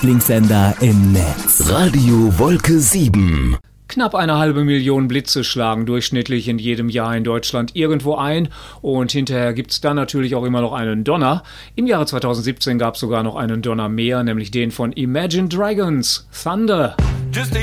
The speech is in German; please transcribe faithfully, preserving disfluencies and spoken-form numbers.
Lieblingssender im Netz. Radio Wolke sieben. Knapp eine halbe Million Blitze schlagen durchschnittlich in jedem Jahr in Deutschland irgendwo ein und hinterher gibt's dann natürlich auch immer noch einen Donner. Im Jahre zweitausendsiebzehn gab's sogar noch einen Donner mehr, nämlich den von Imagine Dragons, Thunder. Just a